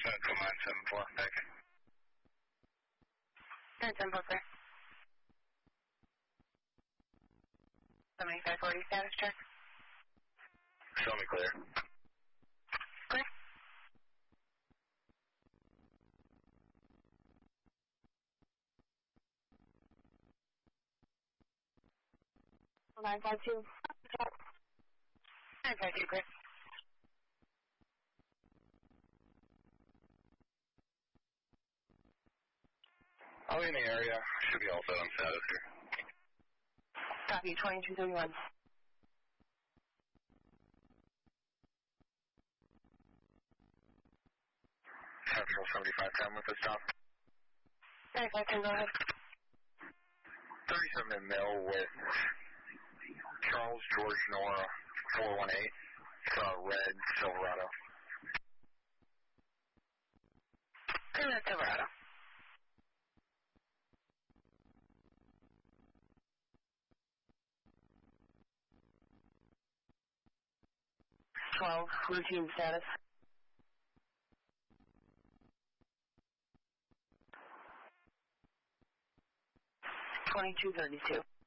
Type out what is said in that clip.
Command 7-4, thank you. 10-4, clear. 7540 status check. Show me clear. Clear. Nine five two. 952, clear. I'll be in the area. Should be all set on status here. Copy, 2231. Central 7510 with the stop. 9510, go ahead. 37 in Mill with Charles George Nora 418. Red Silverado. Red Silverado. 12, routine status. 2232.